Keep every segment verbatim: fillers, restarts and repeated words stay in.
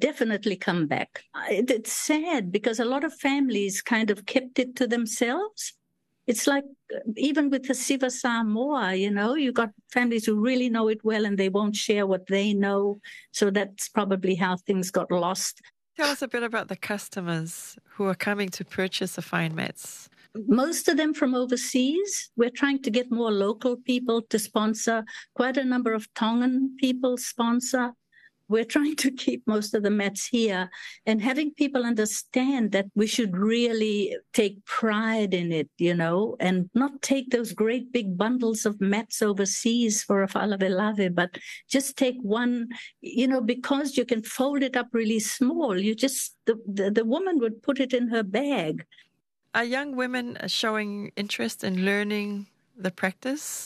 definitely come back. It, it's sad because a lot of families kind of kept it to themselves. It's like even with the Siva Samoa, you know, you got families who really know it well and they won't share what they know. So that's probably how things got lost. Tell us a bit about the customers who are coming to purchase the fine mats. Most of them from overseas. We're trying to get more local people to sponsor. Quite a number of Tongan people sponsor. We're trying to keep most of the mats here and having people understand that we should really take pride in it, you know, and not take those great big bundles of mats overseas for a falavelave, but just take one, you know, because you can fold it up really small. You just, the, the, the woman would put it in her bag. Are young women showing interest in learning the practice?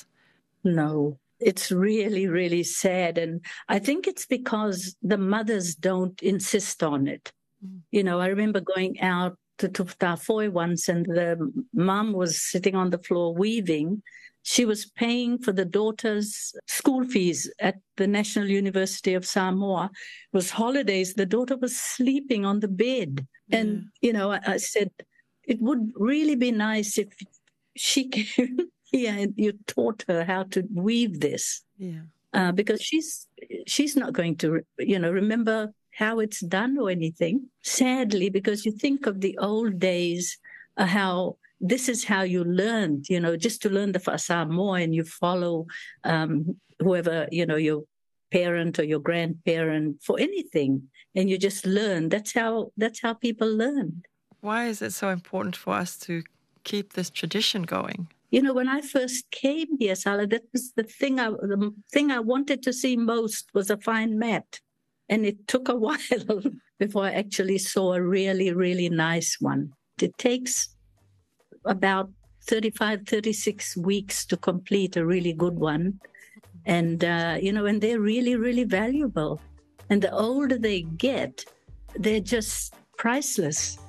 No. It's really, really sad. And I think it's because the mothers don't insist on it. Mm. You know, I remember going out to Tuftafoy once and the mom was sitting on the floor weaving. She was paying for the daughter's school fees at the National University of Samoa. It was holidays. The daughter was sleeping on the bed. Mm. And, you know, I, I said, it would really be nice if she came here and you taught her how to weave this. Yeah. Uh, because she's she's not going to, you know, remember how it's done or anything. Sadly, because you think of the old days, uh, how this is how you learned, you know, just to learn the Samoa and you follow um, whoever, you know, your parent or your grandparent for anything, and you just learn. That's how that's how people learn. Why is it so important for us to keep this tradition going? You know, when I first came here, Sala, that was the thing I the thing I wanted to see most was a fine mat. And it took a while before I actually saw a really, really nice one. It takes about thirty-five, thirty-six weeks to complete a really good one. And, uh, you know, and they're really, really valuable. And the older they get, they're just priceless.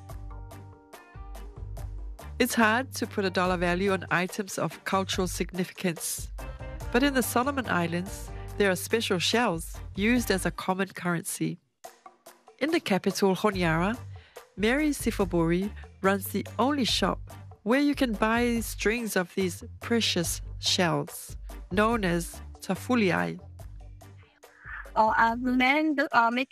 It's hard to put a dollar value on items of cultural significance. But in the Solomon Islands, there are special shells used as a common currency. In the capital, Honiara, Mary Sifaburi runs the only shop where you can buy strings of these precious shells, known as tafuliai. Uh, I've learned uh, make